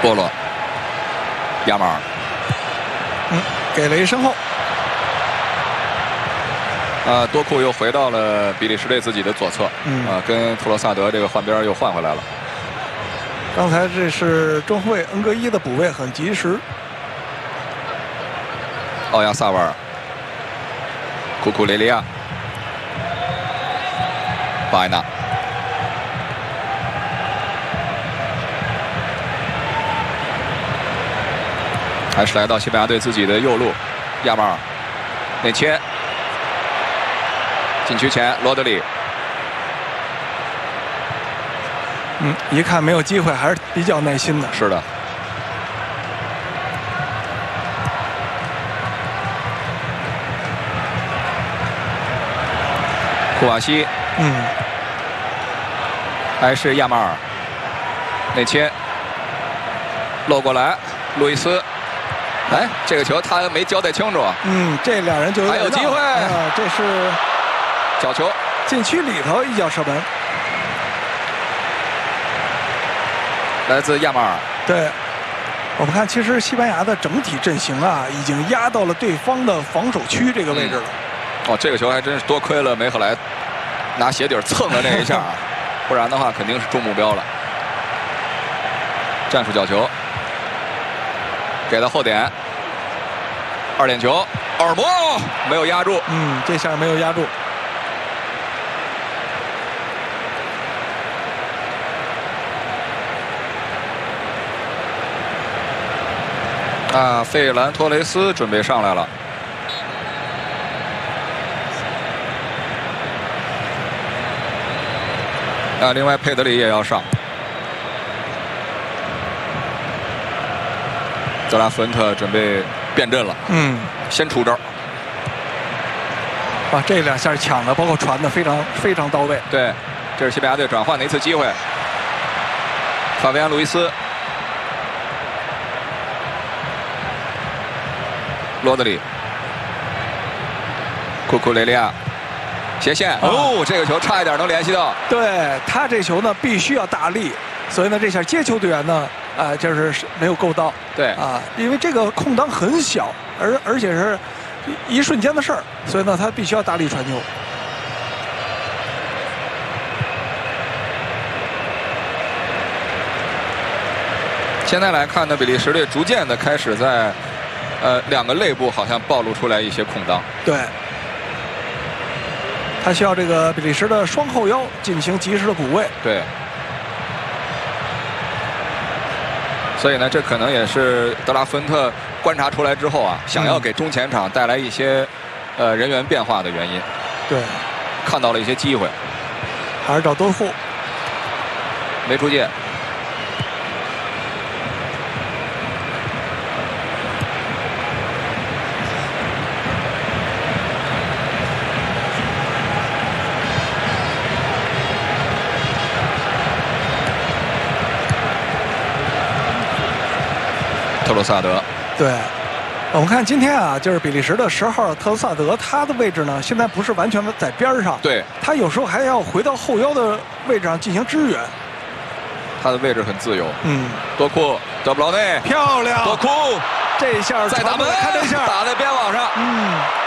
波罗，亚马尔， 给了一身后。 多库又回到了比利时队自己的左侧，跟特罗萨德这个换边又换回来了。 刚才这是中后卫恩格伊的补位很及时。 奥亚萨瓦尔，库库雷利亚，巴埃纳。 还是来到西班牙队自己的右路，亚马尔内切，禁区前罗德里， 一看没有机会，还是比较耐心的。 是的，库瓦西，还是亚马尔内切，漏过来，路易斯。 哎，这个球他没交代清楚。 这俩人就还有机会。 这是角球， 禁区里头一脚射门， 来自亚马尔。 对，我们看，其实西班牙的整体阵型啊，已经压到了对方的防守区这个位置了。 哦，这个球还真是多亏了梅赫莱拿鞋底蹭了那一下，不然的话肯定是中目标了。战术角球。 给到后点，2点球，奥尔博没有压住， 这下没有压住。 费兰托雷斯准备上来了。另外佩德里也要上。 德拉福恩特准备变阵了，先出招。 这两下抢的，包括传的非常到位。 对，这是西班牙队转换的一次机会。法维安·路易斯，罗德里，库库雷利亚，斜线。这个球差一点能联系到。 对他这球呢，必须要大力，所以呢，这下接球队员呢。 就是没有够到， 对因为这个空当很小，而且是一瞬间的事儿，所以呢，他必须要大力传球。 现在来看呢，比利时队逐渐的开始在两个肋部好像暴露出来一些空当。 对，他需要这个比利时的双后腰进行及时的补位。 对。 所以呢，这可能也是德拉福恩特观察出来之后啊，想要给中前场带来一些人员变化的原因。 对， 看到了一些机会， 还是找多库， 没出界。特罗萨德， 对，我们看今天啊，就是比利时的10号特罗萨德，他的位置呢，现在不是完全的在边上， 对， 他有时候还要回到后腰的位置上进行支援， 他的位置很自由。多库，德布劳内， 漂亮， 多库， 这一下再打门， 看这下打在边网上，